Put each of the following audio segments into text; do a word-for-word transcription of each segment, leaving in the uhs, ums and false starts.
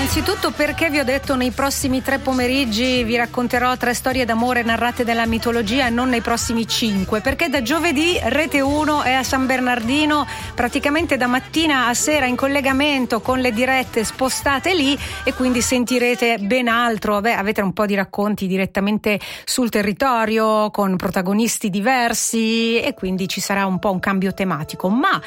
Innanzitutto, perché vi ho detto nei prossimi tre pomeriggi vi racconterò tre storie d'amore narrate dalla mitologia e non nei prossimi cinque? Perché da giovedì Rete uno è a San Bernardino, praticamente da mattina a sera in collegamento con le dirette spostate lì, e quindi sentirete ben altro. Beh, avete un po' di racconti direttamente sul territorio con protagonisti diversi, e quindi ci sarà un po' un cambio tematico. Ma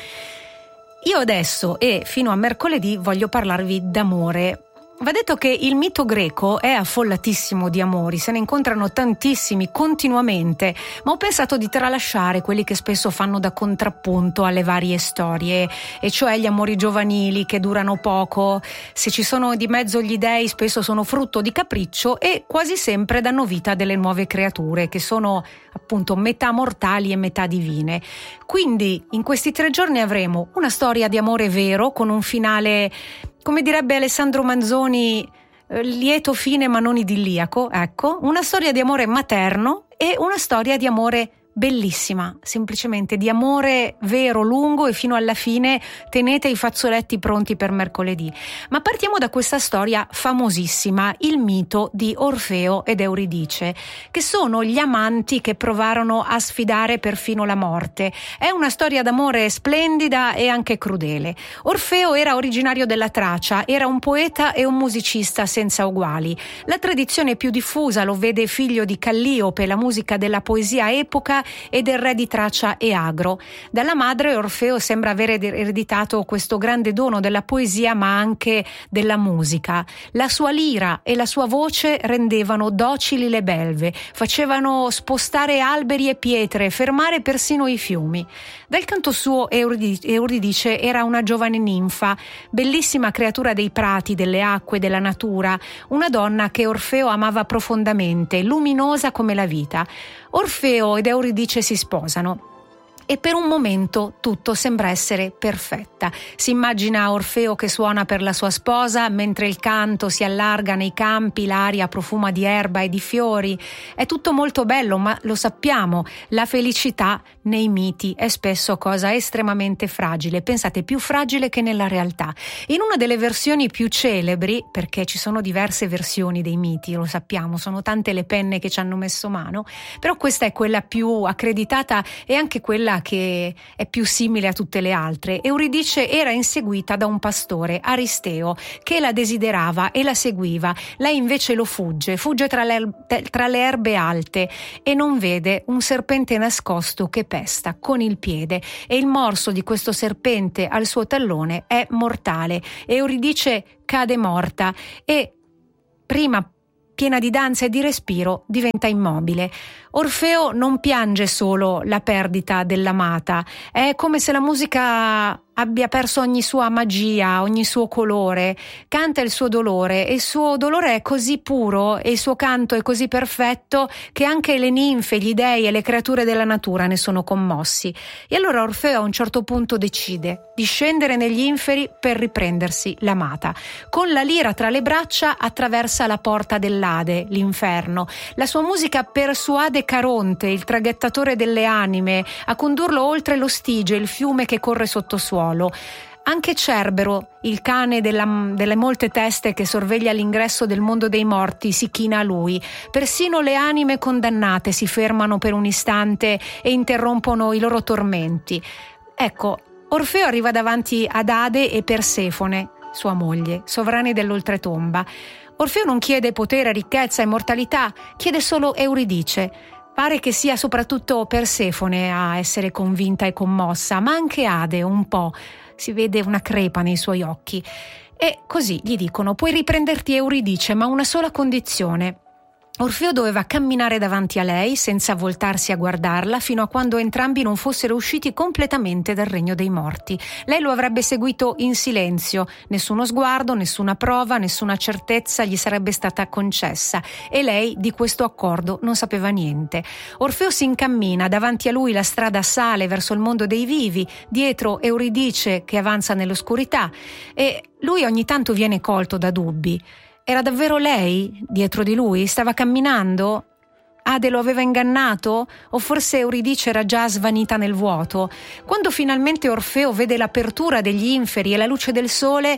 io adesso e fino a mercoledì voglio parlarvi d'amore. Va detto che il mito greco è affollatissimo di amori, se ne incontrano tantissimi continuamente, ma ho pensato di tralasciare quelli che spesso fanno da contrappunto alle varie storie, e cioè gli amori giovanili che durano poco. Se ci sono di mezzo gli dei, spesso sono frutto di capriccio e quasi sempre danno vita a delle nuove creature che sono appunto metà mortali e metà divine. Quindi in questi tre giorni avremo una storia di amore vero con un finale, come direbbe Alessandro Manzoni, lieto fine ma non idilliaco, ecco, una storia di amore materno e una storia di amore bellissima, semplicemente di amore vero, lungo, e fino alla fine tenete i fazzoletti pronti per mercoledì. Ma partiamo da questa storia famosissima, il mito di Orfeo ed Euridice, che sono gli amanti che provarono a sfidare perfino la morte. È una storia d'amore splendida e anche crudele. Orfeo era originario della Tracia, era un poeta e un musicista senza uguali. La tradizione più diffusa lo vede figlio di Calliope, la musica della poesia epoca, e del re di Tracia Eagro. Dalla madre Orfeo sembra avere ereditato questo grande dono della poesia, ma anche della musica. La sua lira e la sua voce rendevano docili le belve, facevano spostare alberi e pietre, fermare persino i fiumi. Dal canto suo Euridice era una giovane ninfa, bellissima creatura dei prati, delle acque, della natura, una donna che Orfeo amava profondamente, luminosa come la vita. Orfeo ed Euridice si sposano e per un momento tutto sembra essere perfetta. Si immagina Orfeo che suona per la sua sposa mentre il canto si allarga nei campi, l'aria profuma di erba e di fiori. È tutto molto bello, ma lo sappiamo, la felicità nei miti è spesso cosa estremamente fragile, pensate, più fragile che nella realtà. In una delle versioni più celebri, perché ci sono diverse versioni dei miti, lo sappiamo, sono tante le penne che ci hanno messo mano, però questa è quella più accreditata e anche quella che è più simile a tutte le altre. Euridice era inseguita da un pastore, Aristeo, che la desiderava e la seguiva. Lei invece lo fugge, fugge tra le, tra le erbe alte e non vede un serpente nascosto che pesta con il piede, e il morso di questo serpente al suo tallone è mortale. Euridice cade morta e, prima piena di danza e di respiro, diventa immobile. Orfeo non piange solo la perdita dell'amata, è come se la musica abbia perso ogni sua magia, ogni suo colore, canta il suo dolore, e il suo dolore è così puro e il suo canto è così perfetto che anche le ninfe, gli dei e le creature della natura ne sono commossi. E allora Orfeo a un certo punto decide di scendere negli inferi per riprendersi l'amata. Con la lira tra le braccia attraversa la porta dell'Ade, l'inferno. La sua musica persuade Caronte, il traghettatore delle anime, a condurlo oltre lo Stige, il fiume che corre sottosuolo. Anche Cerbero, il cane della, delle molte teste che sorveglia l'ingresso del mondo dei morti, si china a lui. Persino le anime condannate si fermano per un istante e interrompono i loro tormenti. Ecco, Orfeo arriva davanti ad Ade e Persefone, sua moglie, sovrani dell'oltretomba. Orfeo non chiede potere, ricchezza, immortalità, chiede solo Euridice. Pare che sia soprattutto Persefone a essere convinta e commossa, ma anche Ade un po'. Si vede una crepa nei suoi occhi. E così gli dicono: puoi riprenderti Euridice, ma a una sola condizione. Orfeo doveva camminare davanti a lei senza voltarsi a guardarla fino a quando entrambi non fossero usciti completamente dal regno dei morti. Lei lo avrebbe seguito in silenzio, nessuno sguardo, nessuna prova, nessuna certezza gli sarebbe stata concessa, e lei di questo accordo non sapeva niente. Orfeo si incammina, davanti a lui la strada sale verso il mondo dei vivi, dietro Euridice che avanza nell'oscurità, e lui ogni tanto viene colto da dubbi. Era davvero lei dietro di lui? Stava camminando? Ade lo aveva ingannato? O forse Euridice era già svanita nel vuoto? Quando finalmente Orfeo vede l'apertura degli inferi e la luce del sole,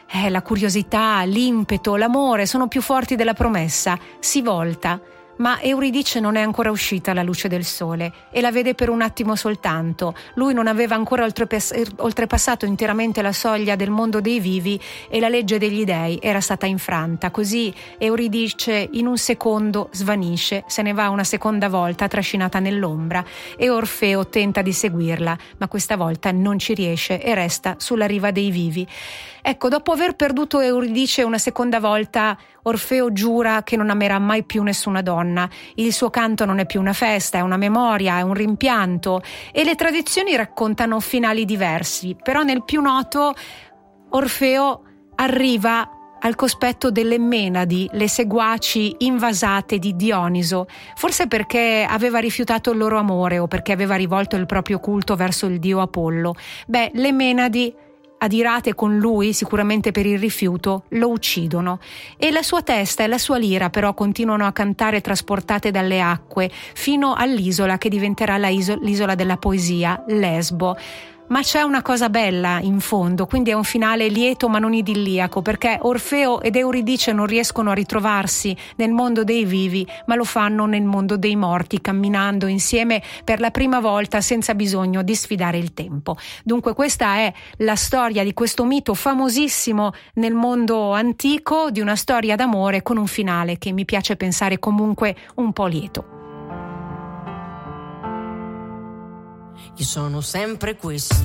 Eh, la curiosità, l'impeto, l'amore sono più forti della promessa. Si volta. Ma Euridice non è ancora uscita alla luce del sole e la vede per un attimo soltanto. Lui non aveva ancora oltrepassato interamente la soglia del mondo dei vivi e la legge degli dei era stata infranta. Così Euridice in un secondo svanisce, se ne va una seconda volta trascinata nell'ombra e Orfeo tenta di seguirla, ma questa volta non ci riesce e resta sulla riva dei vivi. Ecco, dopo aver perduto Euridice una seconda volta, Orfeo giura che non amerà mai più nessuna donna. Il suo canto non è più una festa, è una memoria, è un rimpianto, e le tradizioni raccontano finali diversi. Però nel più noto Orfeo arriva al cospetto delle Menadi, le seguaci invasate di Dioniso, forse perché aveva rifiutato il loro amore o perché aveva rivolto il proprio culto verso il dio Apollo. Beh, le Menadi, adirate con lui sicuramente per il rifiuto, lo uccidono e la sua testa e la sua lira però continuano a cantare trasportate dalle acque fino all'isola che diventerà la iso- l'isola della poesia, Lesbo. Ma c'è una cosa bella in fondo, quindi è un finale lieto ma non idilliaco, perché Orfeo ed Euridice non riescono a ritrovarsi nel mondo dei vivi, ma lo fanno nel mondo dei morti, camminando insieme per la prima volta senza bisogno di sfidare il tempo. Dunque questa è la storia di questo mito famosissimo nel mondo antico, di una storia d'amore con un finale che mi piace pensare comunque un po' lieto. Io sono sempre questo,